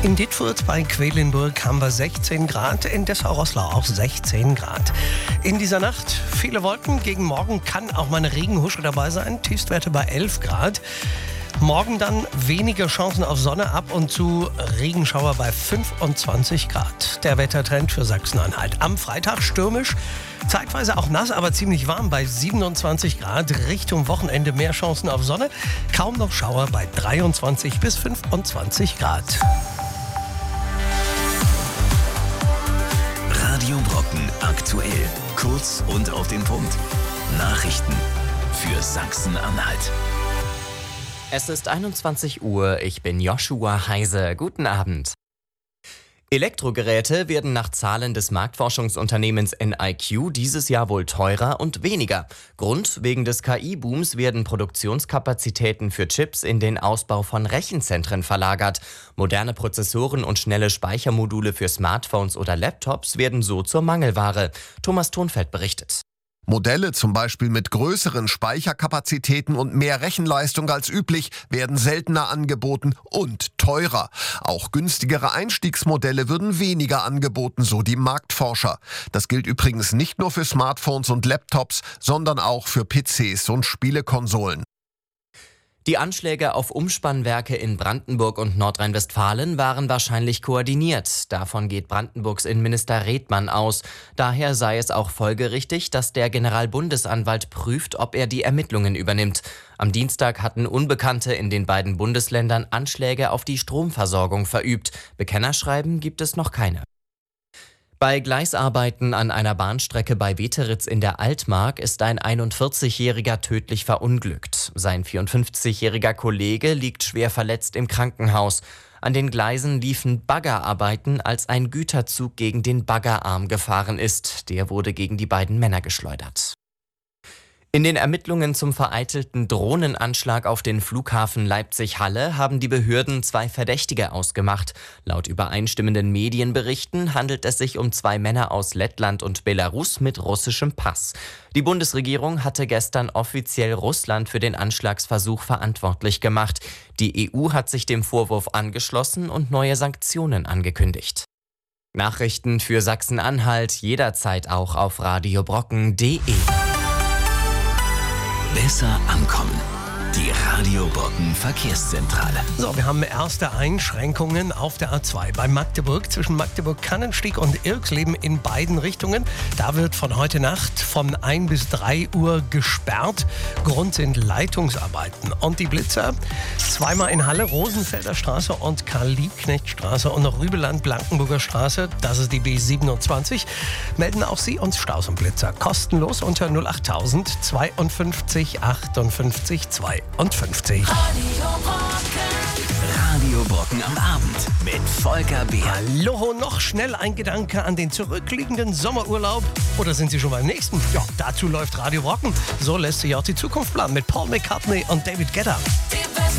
In Dittfurt bei Quedlinburg haben wir 16 Grad, in Dessau-Roßlau auch 16 Grad. In dieser Nacht viele Wolken, gegen morgen kann auch mal eine Regenhusche dabei sein, Tiefstwerte bei 11 Grad. Morgen dann weniger Chancen auf Sonne, ab und zu Regenschauer bei 25 Grad. Der Wettertrend für Sachsen-Anhalt. Am Freitag stürmisch, zeitweise auch nass, aber ziemlich warm bei 27 Grad. Richtung Wochenende mehr Chancen auf Sonne, kaum noch Schauer bei 23 bis 25 Grad. Radio Brocken aktuell. Kurz und auf den Punkt. Nachrichten für Sachsen-Anhalt. Es ist 21 Uhr, ich bin Joshua Heise. Guten Abend. Elektrogeräte werden nach Zahlen des Marktforschungsunternehmens NIQ dieses Jahr wohl teurer und weniger. Grund: wegen des KI-Booms werden Produktionskapazitäten für Chips in den Ausbau von Rechenzentren verlagert. Moderne Prozessoren und schnelle Speichermodule für Smartphones oder Laptops werden so zur Mangelware. Thomas Thonfeld berichtet. Modelle zum Beispiel mit größeren Speicherkapazitäten und mehr Rechenleistung als üblich werden seltener angeboten und teurer. Auch günstigere Einstiegsmodelle würden weniger angeboten, so die Marktforscher. Das gilt übrigens nicht nur für Smartphones und Laptops, sondern auch für PCs und Spielekonsolen. Die Anschläge auf Umspannwerke in Brandenburg und Nordrhein-Westfalen waren wahrscheinlich koordiniert. Davon geht Brandenburgs Innenminister Redmann aus. Daher sei es auch folgerichtig, dass der Generalbundesanwalt prüft, ob er die Ermittlungen übernimmt. Am Dienstag hatten Unbekannte in den beiden Bundesländern Anschläge auf die Stromversorgung verübt. Bekennerschreiben gibt es noch keine. Bei Gleisarbeiten an einer Bahnstrecke bei Weteritz in der Altmark ist ein 41-Jähriger tödlich verunglückt. Sein 54-jähriger Kollege liegt schwer verletzt im Krankenhaus. An den Gleisen liefen Baggerarbeiten, als ein Güterzug gegen den Baggerarm gefahren ist. Der wurde gegen die beiden Männer geschleudert. In den Ermittlungen zum vereitelten Drohnenanschlag auf den Flughafen Leipzig-Halle haben die Behörden 2 Verdächtige ausgemacht. Laut übereinstimmenden Medienberichten handelt es sich um 2 Männer aus Lettland und Belarus mit russischem Pass. Die Bundesregierung hatte gestern offiziell Russland für den Anschlagsversuch verantwortlich gemacht. Die EU hat sich dem Vorwurf angeschlossen und neue Sanktionen angekündigt. Nachrichten für Sachsen-Anhalt jederzeit auch auf radiobrocken.de. Besser ankommen. Die Radio Brocken Verkehrszentrale. So, wir haben erste Einschränkungen auf der A2 bei Magdeburg zwischen Magdeburg-Kannenstieg und Irxleben in beiden Richtungen. Da wird von heute Nacht von 1 bis 3 Uhr gesperrt. Grund sind Leitungsarbeiten. Und die Blitzer zweimal in Halle, Rosenfelder Straße und Karl-Liebknecht-Straße und noch Rübeland-Blankenburger Straße, das ist die B27, melden auch Sie uns Staus und Blitzer. Kostenlos unter 08000 52 58 52. Radio Brocken am Abend mit Volker Beer. Hallo, noch schnell ein Gedanke an den zurückliegenden Sommerurlaub. Oder sind Sie schon beim nächsten? Ja, dazu läuft Radio Brocken. So lässt sich auch die Zukunft planen mit Paul McCartney und David Guetta.